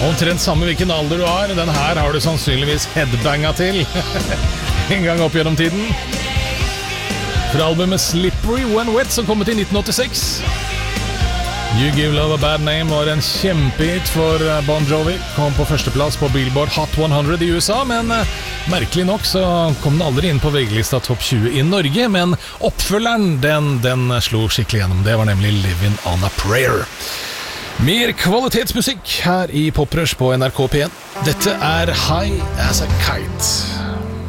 Omtrent samme hvilken alder du har. Den her har du sannsynligvis headbanga til en gang opp gjennom tiden. Fra albumet Slippery When Wet, som kom ut i 1986. You Give Love a Bad Name var en kjempehit for Bon Jovi. Kom på førsteplass på Billboard Hot 100 i USA, men merkelig nok så kom den aldri inn på VG-lista Topp 20 i Norge. Men oppfølgeren, den slo skikkelig gjennom. Det var nemlig Living on a Prayer. Mer kvalitetsmusikk her i Poprush på NRK P1. Dette er High as a Kite.